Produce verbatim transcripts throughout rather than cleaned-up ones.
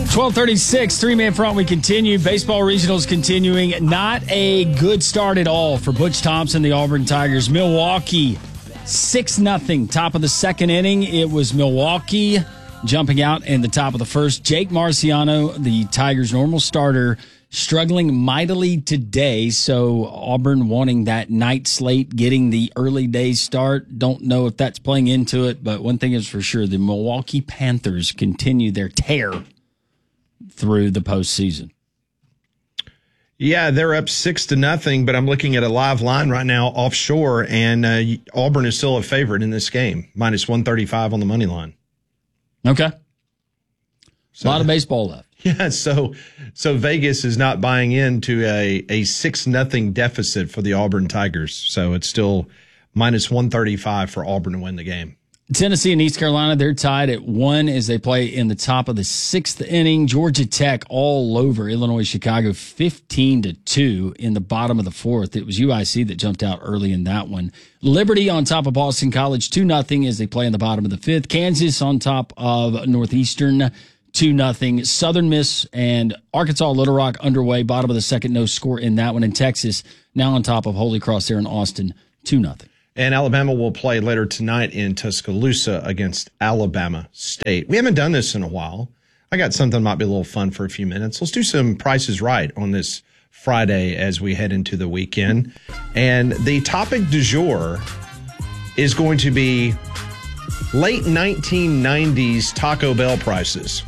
twelve thirty-six, three-man front, we continue. Baseball regionals continuing. Not a good start at all for Butch Thompson, the Auburn Tigers. Milwaukee, six nothing. Top of the second inning, it was Milwaukee jumping out in the top of the first. Jake Marciano, the Tigers' normal starter, struggling mightily today. So Auburn wanting that night slate, getting the early day start. Don't know if that's playing into it, but one thing is for sure, the Milwaukee Panthers continue their tear through the postseason. Yeah, they're up six to nothing, but I'm looking at a live line right now offshore, and uh, Auburn is still a favorite in this game, minus one thirty-five on the money line. Okay. So, a lot of baseball left. Yeah, so so Vegas is not buying into a, a six nothing deficit for the Auburn Tigers, so it's still minus one thirty-five for Auburn to win the game. Tennessee and East Carolina, they're tied at one as they play in the top of the sixth inning. Georgia Tech all over Illinois Chicago, fifteen to two in the bottom of the fourth. It was U I C that jumped out early in that one. Liberty on top of Boston College, two nothing as they play in the bottom of the fifth. Kansas on top of Northeastern, two nothing. Southern Miss and Arkansas Little Rock underway, bottom of the second, no score in that one. In Texas, now on top of Holy Cross there in Austin, two nothing. And Alabama will play later tonight in Tuscaloosa against Alabama State. We haven't done this in a while. I got something that might be a little fun for a few minutes. Let's do some Prices Right on this Friday as we head into the weekend. And the topic du jour is going to be late nineteen nineties Taco Bell prices.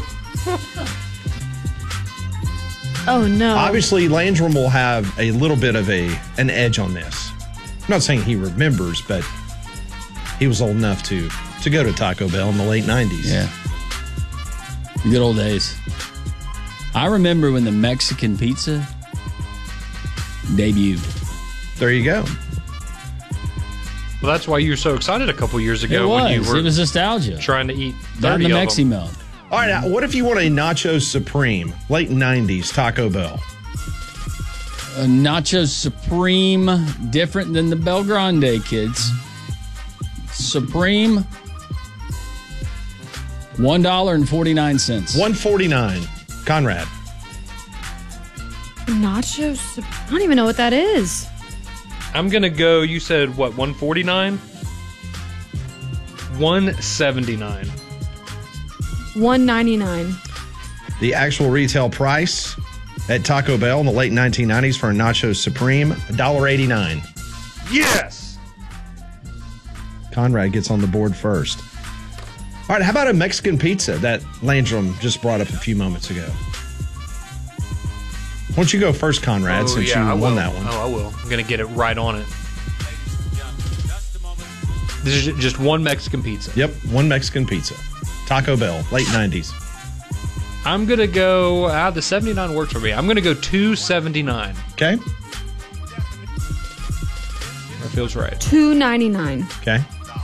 Oh, no. Obviously, Landrum will have a little bit of a an edge on this. I'm not saying he remembers, but he was old enough to to go to Taco Bell in the late nineties. Yeah. Good old days. I remember when the Mexican pizza debuted. There you go. Well, that's why you were so excited a couple years ago It was. when you were It was nostalgia. trying to eat That and thirty the of Mexi them. Melt. All right, now, what if you want a Nacho Supreme, late nineties Taco Bell? A Nacho Supreme, different than the Bel Grande, kids. Supreme, one dollar and forty-nine cents. one forty-nine. Conrad. Nachos? I don't even know what that is. I'm going to go, you said, what, one forty-nine? one seventy-nine. one ninety-nine. The actual retail price at Taco Bell in the late nineteen nineties for a Nacho Supreme, one dollar eighty-nine. Yes! Conrad gets on the board first. All right, how about a Mexican pizza that Landrum just brought up a few moments ago? Why don't you go first, Conrad, Oh, since yeah, I you won will. that one? Oh, I will. I'm going to get it right on it. This is just one Mexican pizza. Yep, one Mexican pizza. Taco Bell, late nineties. I'm going to go, ah, the seventy-nine works for me. I'm going to go two seventy-nine. Okay, That feels right. two ninety-nine. okay.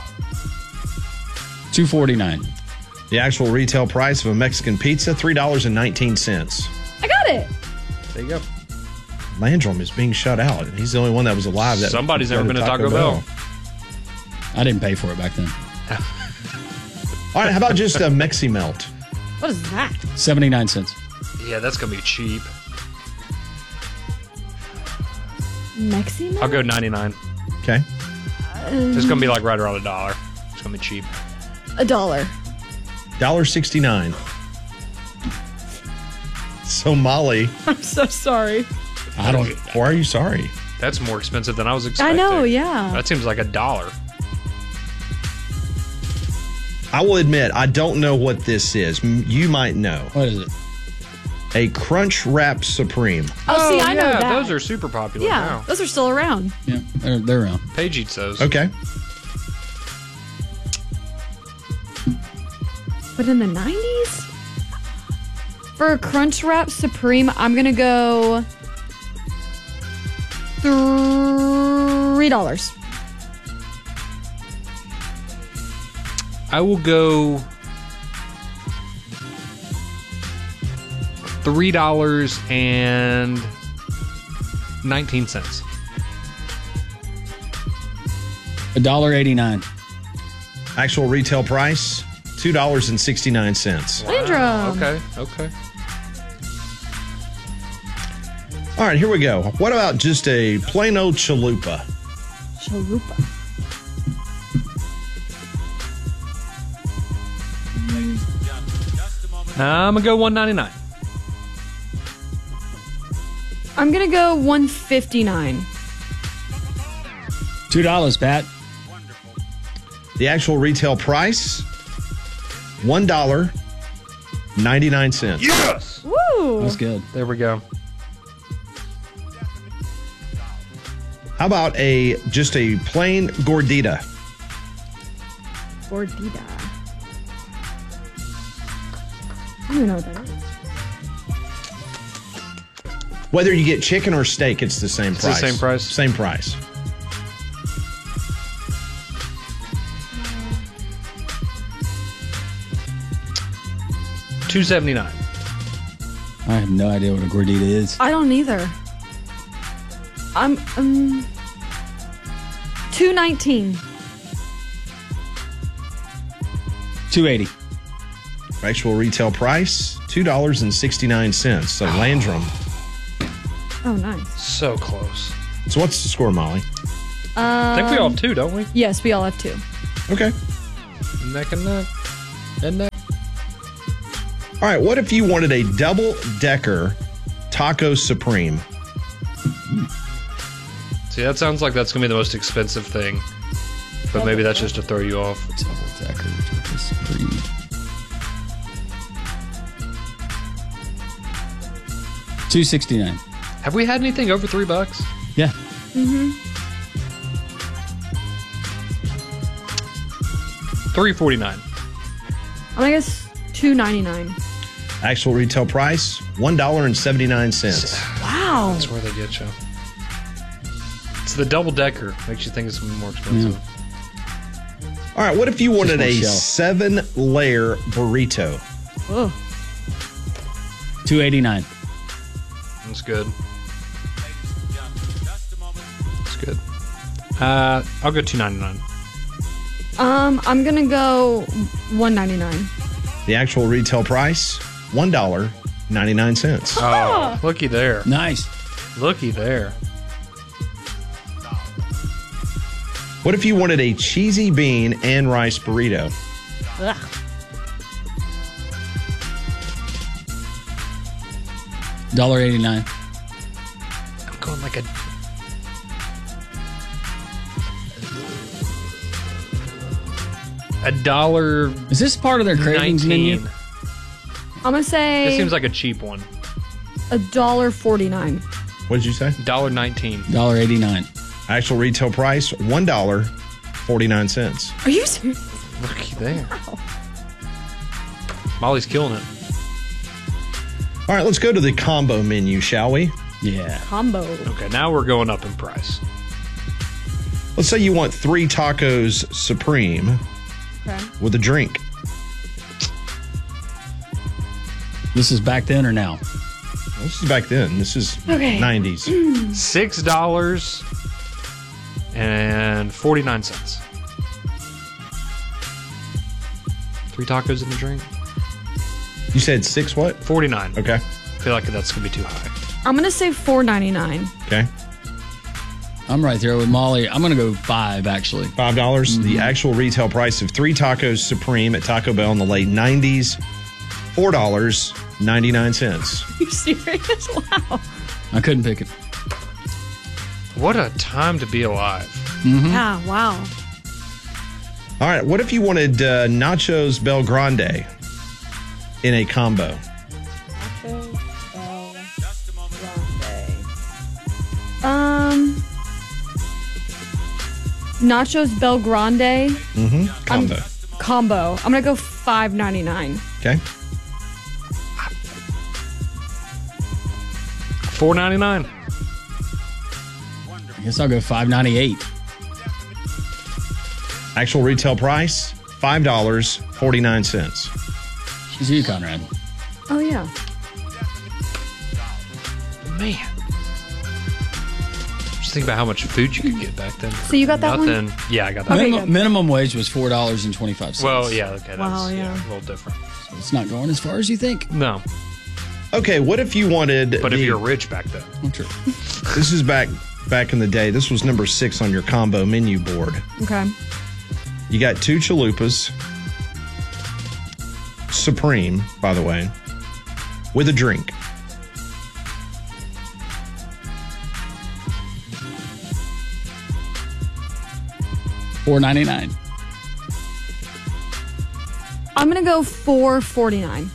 two forty-nine. The actual retail price of a Mexican pizza, three dollars and nineteen cents. I got it. There you go. Landrum is being shut out. He's the only one that was alive. That Somebody's never been to Taco Bell. I didn't pay for it back then. All right, how about just a Mexi Melt? What is that? seventy-nine cents. Yeah, that's going to be cheap. Mexi? I'll go ninety-nine. Okay. It's going to be like right around a dollar. It's going to be cheap. A dollar. one dollar sixty-nine. So, Molly, I'm so sorry. I don't. why are you sorry? That's more expensive than I was I expecting. know, yeah. That seems like a dollar. I will admit, I don't know what this is. M- You might know. What is it? A Crunch Wrap Supreme. Oh, see, I know yeah, that. those are super popular yeah, now. those are still around. Yeah, they're, they're around. Paige eats those. Okay. But in the nineties? For a Crunch Wrap Supreme, I'm going to go three dollars. I will go three dollars and nineteen cents. A dollar eighty-nine. Actual retail price, two dollars and sixty-nine cents. Landrum. Okay, okay. All right, here we go. What about just a plain old chalupa? Chalupa. I'm gonna go one ninety-nine. I'm gonna go one fifty-nine. Two dollars, Pat. The actual retail price, one dollar ninety-nine cents. Yes. Woo! That's good. There we go. How about a just a plain gordita? Gordita. I don't even know what that is. Whether you get chicken or steak, it's the same It's the price. same price? Same price. two seventy-nine. I have no idea what a gordita is. I don't either. I'm um two nineteen. Two eighty. Actual retail price, two dollars and sixty-nine cents. So Landrum. Oh, nice. So close. So what's the score, Molly? I think we all have two, don't we? Yes, we all have two. Okay. Neck and neck. And neck. All right, what if you wanted a double-decker Taco Supreme? See, that sounds like that's gonna be the most expensive thing. But maybe that's just to throw you off. Double decker. Taco Supreme. Two sixty nine. Have we had anything over three bucks? Yeah. Three forty-nine. I'm gonna guess two ninety-nine. Actual retail price, one dollar and seventy-nine cents. Wow. That's where they get you. It's the double decker. Makes you think it's more expensive. All right, what if you wanted more a shell. seven-layer burrito? Oh. Two eighty nine. That's good. That's good. Uh, I'll go two ninety-nine. Um, I'm gonna go one ninety-nine. The actual retail price, one dollar and ninety-nine cents. Oh, looky there. Nice. Looky there. What if you wanted a cheesy bean and rice burrito? Ugh. Dollar eighty nine. I'm going like a. A dollar Is this part of their cravings nineteen. menu? I'm gonna say This seems like a cheap one. a dollar forty-nine. What did you say? Dollar nineteen. Dollar eighty nine. Actual retail price, one dollar and forty-nine cents. Are you serious? Looky there. Molly's killing it. All right, let's go to the combo menu, shall we? Yeah. Combo. Okay, now we're going up in price. Let's say you want three tacos supreme Okay. with a drink. This is back then or now? This is back then. This is Okay. nineties. Six dollars and forty-nine cents. Three tacos and a drink. You said six what? Forty-nine. Okay. I feel like that's gonna be too high. I'm gonna say four ninety-nine. Okay. I'm right there with Molly. I'm gonna go five actually. Five dollars. The actual retail price of three tacos supreme at Taco Bell in the late nineties, four dollars and ninety-nine cents. Are you serious? Wow. I couldn't pick it. What a time to be alive. Yeah. Wow. All right. What if you wanted uh, nachos Bel Grande in a combo? Um. Nachos Bel Grande Mm-hmm. Combo. combo. I'm gonna go five ninety-nine. Okay. Four ninety-nine. I guess I'll go five ninety eight. Actual retail price, five dollars and forty-nine cents. It's you, Conrad. Oh yeah. think about how much food you could get back then. So you got that one? Nothing. Yeah, I got that. Okay, minimum, good. minimum wage was four dollars and twenty-five cents. Well, yeah, okay, that's Wow, yeah. yeah. a little different. So it's not going as far as you think. No, Okay, what if you wanted? but if the- you're rich back then, Oh, true. this is back back in the day. This was number six on your combo menu board. Okay. You got two chalupas, Supreme, by the way, with a drink. four ninety-nine. I'm going to go four forty-nine.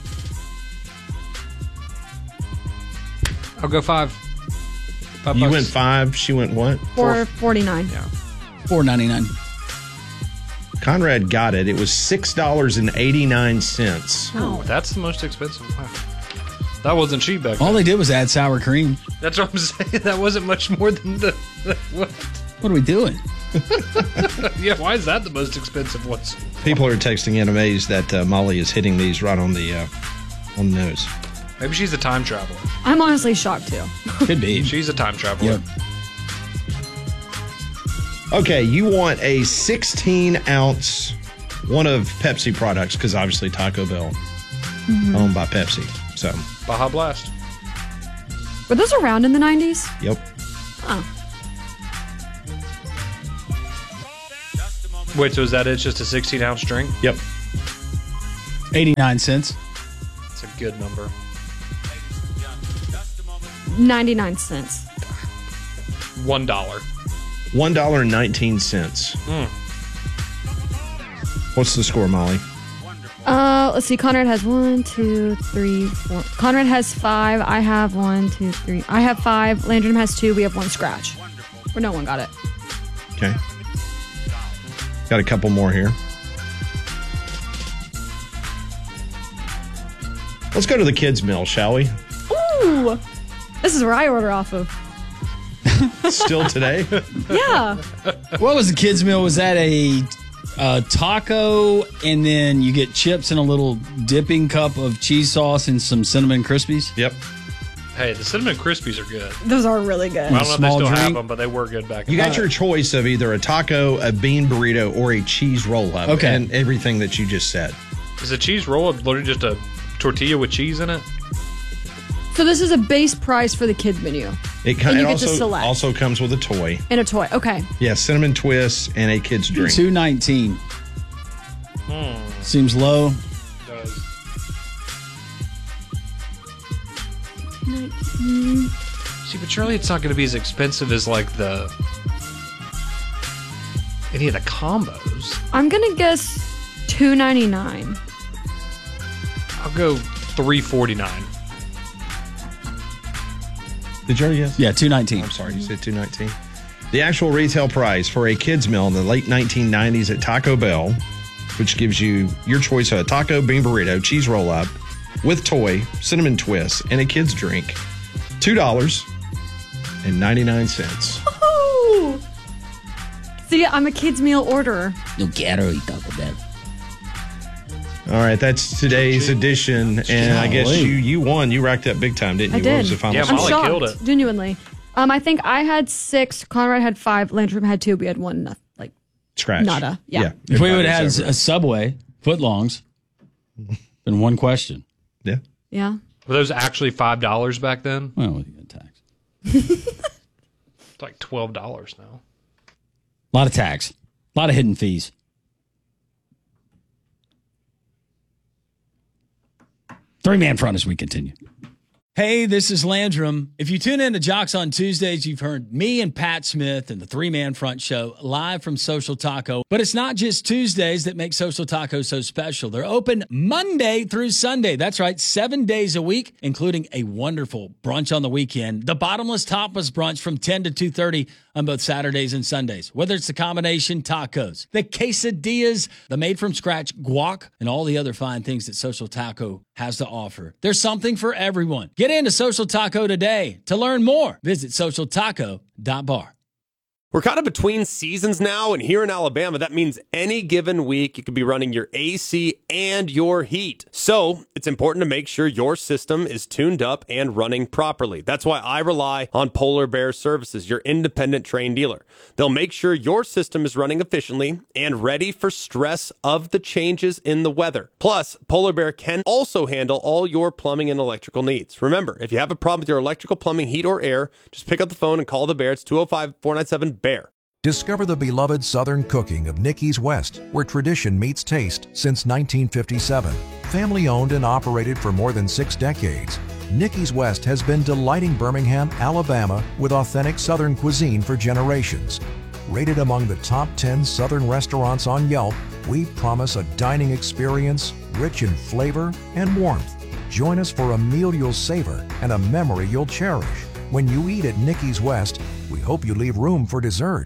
I'll go five. Five You bucks. went five. She went what? four forty-nine. Yeah. four ninety-nine. Conrad got it. It was six dollars and eighty nine cents. Oh, that's the most expensive. Wow. That wasn't cheap back All then. they did was add sour cream. That's what I'm saying. That wasn't much more than the. What? What are we doing? Yeah, why is that the most expensive ones? People are texting in amazed that uh, Molly is hitting these right on the uh, on the nose. Maybe she's a time traveler. I'm honestly shocked too. Could be. She's a time traveler. Yep. Okay, you want a sixteen ounce one of Pepsi products because obviously Taco Bell owned by Pepsi. So, Baja Blast. Were those around in the nineties? yep. Oh. Wait, so is that it? It's just a sixteen ounce drink? Yep. eighty-nine cents. It's a good number. ninety-nine cents. One dollar. one dollar and nineteen cents. Mm. What's the score, Molly? Uh, let's see. Conrad has one, two, three, four. Conrad has five. I have one, two, three. I have five. Landrum has two. We have one scratch. Or no one got it. Okay. Got a couple more here. Let's go to the kids' meal, shall we? Ooh, this is where I order off of. Still today? Yeah. What was the kids' meal? Was that a, a taco and then you get chips and a little dipping cup of cheese sauce and some cinnamon Krispies? Yep. Hey, the cinnamon Krispies are good. Those are really good. I don't know if they Small still have drink. them, but they were good back in You the got day. your choice of either a taco, a bean burrito, or a cheese roll up. Okay. And everything that you just said. Is a cheese roll literally just a tortilla with cheese in it? So this is a base price for the kids menu It, co- And you it get to also, select. also comes with a toy. and a toy. Okay. Yeah, cinnamon twists and a kid's drink. two nineteen. Hmm. Seems low. Does. See, but surely it's not going to be as expensive as like the any of the combos. I'm gonna guess two ninety-nine. I'll go three forty nine. Did you already guess? Yeah, two nineteen. I'm sorry, you said two nineteen. The actual retail price for a kid's meal in the late nineteen nineties at Taco Bell, which gives you your choice of a taco, bean burrito, cheese roll up with toy, cinnamon twist, and a kid's drink, two dollars and ninety-nine cents. Oh. See, I'm a kids meal orderer. No quiero eat Taco Bell. All right, that's today's edition, and I guess Golly. you you won. You racked up big time, didn't I you? did. What was the final Yeah, score? I'm Molly shocked, killed it. genuinely. Um, I think I had six. Conrad had five. Landrum had two. We had one. Nothing. Like Scratch. Nada. Yeah. If we would have everybody's had over a Subway, footlongs, been one question. it. Yeah. yeah. Were those actually five dollars back then? Well, we get tax. It's like twelve dollars now. A lot of tax. A lot of hidden fees. Three-man front as we continue. Hey, this is Landrum. If you tune in to Jocks on Tuesdays, you've heard me and Pat Smith and the Three-Man Front Show live from Social Taco. But it's not just Tuesdays that make Social Taco so special. They're open Monday through Sunday. That's right, seven days a week, including a wonderful brunch on the weekend. The Bottomless Tapas brunch from ten to two thirty on both Saturdays and Sundays. Whether it's the combination tacos, the quesadillas, the made-from-scratch guac, and all the other fine things that Social Taco has to offer. There's something for everyone. Get into Social Taco today. To learn more, visit social taco dot bar. We're kind of between seasons now, and here in Alabama, that means any given week you could be running your A C and your heat. So it's important to make sure your system is tuned up and running properly. That's why I rely on Polar Bear Services, your independent trained dealer. They'll make sure your system is running efficiently and ready for stress of the changes in the weather. Plus, Polar Bear can also handle all your plumbing and electrical needs. Remember, if you have a problem with your electrical, plumbing, heat, or air, just pick up the phone and call the Bear. It's two oh five, four nine seven, BEAR. Discover the beloved Southern cooking of Nicky's West, where tradition meets taste since nineteen fifty-seven. Family owned and operated for more than six decades, Nicky's West has been delighting Birmingham, Alabama with authentic Southern cuisine for generations. Rated among the top ten Southern restaurants on Yelp, we promise a dining experience rich in flavor and warmth. Join us for a meal you'll savor and a memory you'll cherish. When you eat at Nicky's West, we hope you leave room for dessert.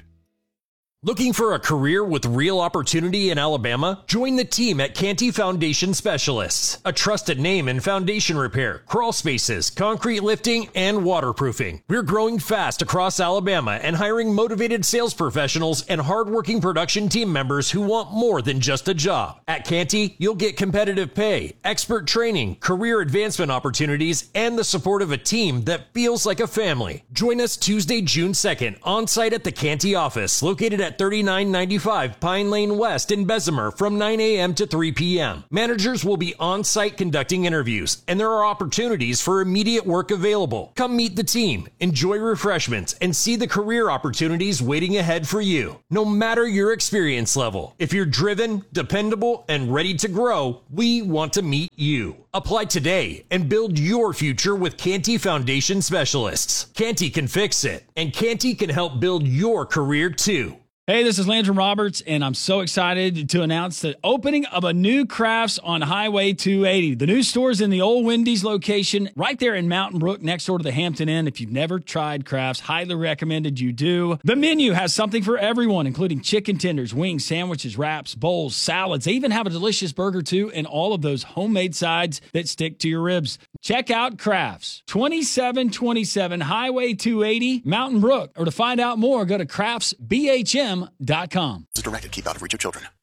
Looking for a career with real opportunity in Alabama? Join the team at Canty Foundation Specialists, a trusted name in foundation repair, crawl spaces, concrete lifting, and waterproofing. We're growing fast across Alabama and hiring motivated sales professionals and hardworking production team members who want more than just a job. At Canty, you'll get competitive pay, expert training, career advancement opportunities, and the support of a team that feels like a family. Join us Tuesday, June second, on site at the Canty office, located at thirty-nine ninety-five Pine Lane West in Bessemer from nine a.m. to three p.m. Managers will be on site conducting interviews, and there are opportunities for immediate work available. Come meet the team, enjoy refreshments, and see the career opportunities waiting ahead for you. No matter your experience level, if you're driven, dependable, and ready to grow, we want to meet you. Apply today and build your future with Canty Foundation Specialists. Canty can fix it, and Canty can help build your career too. Hey, this is Landrum Roberts, and I'm so excited to announce the opening of a new Crafts on Highway two eighty. The new store is in the old Wendy's location right there in Mountain Brook next door to the Hampton Inn. If you've never tried Crafts, highly recommended you do. The menu has something for everyone, including chicken tenders, wings, sandwiches, wraps, bowls, salads. They even have a delicious burger, too, and all of those homemade sides that stick to your ribs. Check out Crafts, twenty-seven twenty-seven Highway two eighty, Mountain Brook. Or to find out more, go to crafts b h m dot com. Directed, keep out of reach of children.